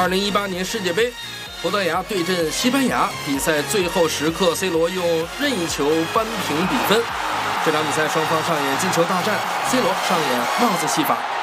2018年世界杯，葡萄牙对阵西班牙，比赛最后时刻 ，C 罗用任意球扳平比分。这场比赛双方上演进球大战 ，C 罗上演帽子戏法。